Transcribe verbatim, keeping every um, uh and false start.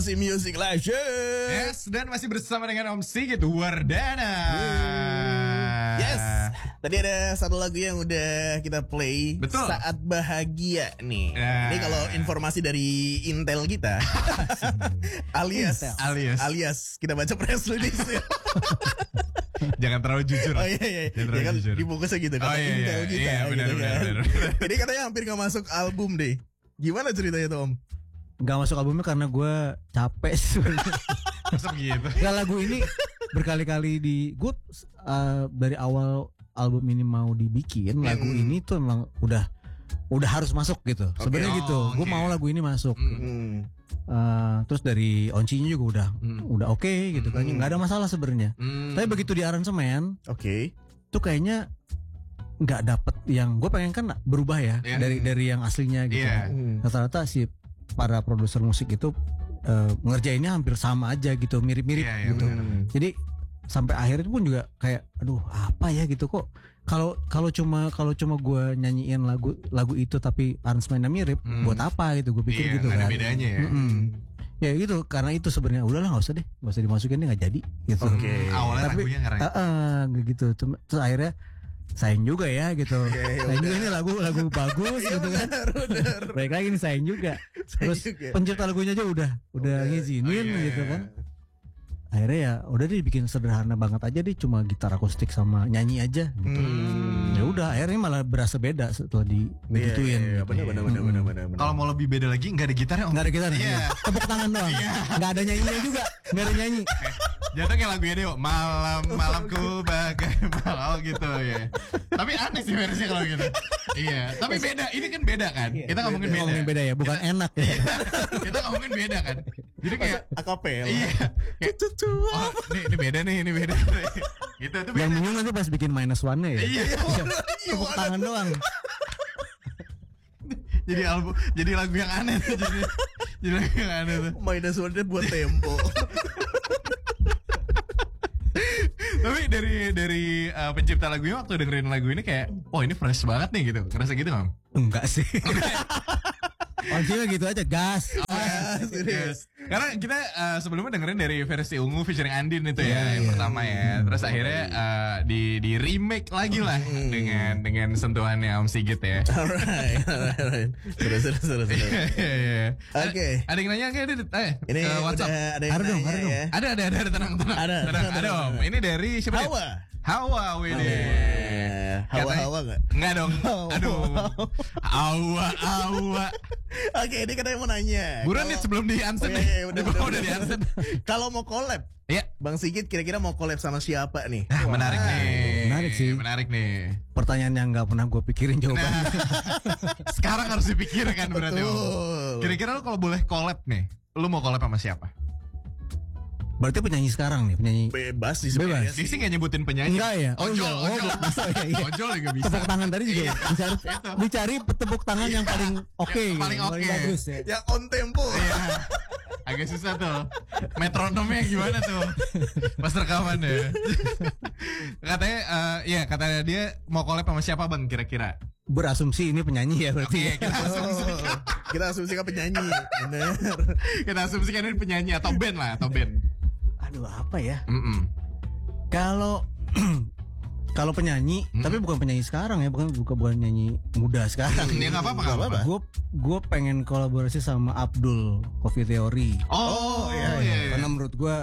Si Music Live Show. Yes, dan masih bersama dengan Om Sigit Wardana. Yes. Tadi ada satu lagu yang udah kita play. Betul. Saat Bahagia nih. Nah. Ini kalau informasi dari Intel kita. alias Intel. alias alias kita baca press release. Jangan terlalu jujur. Oh iya iya. Jangan terlalu Ya kan jujur. dibungkusnya gitu Oh kata iya, Intel iya. kita. Iya, benar, gitu benar, kan. benar, benar. Jadi katanya hampir gak masuk album deh. Gimana ceritanya tuh Om? Gak masuk albumnya karena gue capek sebenarnya. Masa begitu? Gak, lagu ini berkali-kali di gue uh, dari awal album ini mau dibikin, lagu Hmm. ini tuh emang udah udah harus masuk gitu. Sebenarnya Oh, gitu. Gue oke. mau lagu ini masuk. Hmm. Uh, terus dari oncinya juga udah Hmm. udah oke gitu kan. Hmm. Nggak ada masalah sebenarnya. Hmm. Tapi begitu di aransemen Oke. tuh kayaknya nggak dapet yang gue pengen kan berubah ya Iya. dari dari yang aslinya gitu. Iya. Hmm. Rata-rata si para produser musik itu uh, ngerjainnya hampir sama aja gitu, mirip-mirip Iya, iya, gitu. benar. Jadi sampai akhir itu pun juga kayak aduh apa ya gitu kok kalau kalau cuma kalau cuma gue nyanyiin lagu lagu itu tapi aransemennya mirip, Hmm. buat apa gitu gue pikir Iya, gitu nggak ada kan. bedanya ya. Mm-mm. Ya gitu karena itu sebenarnya udahlah nggak usah deh nggak usah dimasukin deh nggak jadi gitu. Oke. Awalnya Tapi lagunya keren. uh, uh, gitu Cuma- terus akhirnya sayang juga ya gitu. Iya, Sayang juga ini lagu lagu bagus gitu kan. Benar, benar. Baik lagi nih sayang juga. Terus juga. pencipta lagunya aja udah udah ngizinin Oh, iya, gitu iya. kan. Akhirnya ya udah deh bikin sederhana banget aja deh cuma gitar akustik sama nyanyi aja gitu. Hmm. Ya udah akhirnya malah berasa beda setelah di Iya, digituin. iya, iya. gitu. Benar, benar, benar, benar, benar, benar. Kalau mau lebih beda lagi nggak ada gitarnya Om. Nggak ada gitar Iya. tepuk tangan doang. Nggak ada nyanyinya juga. Nggak ada nyanyi. Jatuh kayak lagunya deh, malam malamku bagai malam gitu ya. Tapi aneh sih versinya kalau gitu. Iya, tapi beda. Ini kan beda kan? Kita ngomongin beda. Ngomongin beda ya, bukan enak ya. Kita ngomongin beda kan? Jadi kayak akapela. iya. Kayak, oh, ini, ini beda nih, ini beda. Gitu itu beda. Yang bingung nanti pas bikin minus one-nya ya. Iya. Tepuk tangan doang. Jadi album, jadi lagu yang aneh tuh jadi. Jadi lagu yang aneh tuh. Minus one buat tempo. Tapi dari dari uh, pencipta lagunya waktu dengerin lagu ini kayak, oh ini fresh banget nih gitu. Ngerasa gitu nggak? Enggak sih. Langsungnya gitu aja gas. Oh, Ah, serius. Karena kita uh, sebelumnya dengerin dari versi ungu featuring Andin itu ya, Iya, yang iya. pertama ya. Terus akhirnya uh, di di remake lagi lah dengan dengan sentuhannya Om Sigit ya. Alright, alright, alright. Terus, terus, terus, terus. Iya, iya. Oke. Ada ada yang nanya kayak di eh, Ini ke WhatsApp. udah ada yang Ada dong, nanya ada dong. ya. Ada ada ada ada tenang tenang. Ada, tenang, tenang, ada tenang, Om. tenang. Ini dari siapa? nih? Hawa. Hawa Wede. Eh, Hawa-hawa nggak? Enggak dong. Hawa. Aduh. Hawa Hawa. Oke, ini katanya mau nanya. Buruan nih Kalau- sebelum di answer Oh, nih. iya, iya, udah, Udah, udah, udah di udah. answer. Kalau mau collab, Iya. Bang Sigit kira-kira mau collab sama siapa nih? Ah, menarik Wah. nih. Menarik sih. Menarik nih. Pertanyaan yang nggak pernah gue pikirin jawabannya. Sekarang harus dipikirkan berarti Om. Betul. Kira-kira lu kalau boleh collab nih, lu mau collab sama siapa? Berarti penyanyi sekarang nih, penyanyi. Bebas sih sebenarnya Bebas. sih. Dia sih nggak nyebutin penyanyi. Enggak ya? Oh, Ojol, iya. Oh, ojol. bisa ya, iya. Ojol juga bisa. Tepuk tangan tadi juga dicari, dicari tepuk tangan yang paling oke, Yang paling gitu, oke. bagus ya. Yang on tempo. Iya. Agak susah tuh. Metronomnya gimana tuh? Pas rekaman ya. Katanya, eh, ya katanya dia mau collab sama siapa Bang kira-kira? Berasumsi ini penyanyi ya berarti. Oke, kita asumsikan. Oh, kita asumsikan penyanyi. Bener. Kita asumsikan ini penyanyi atau band lah, atau band. Aduh apa ya? Mm-mm. Kalau kalau penyanyi, Hmm. tapi bukan penyanyi sekarang ya, bukan bukan bukan penyanyi muda sekarang. Ya nggak apa-apa, nggak apa-apa. Gue gue pengen kolaborasi sama Abdul Coffee Theory. Oh, iya.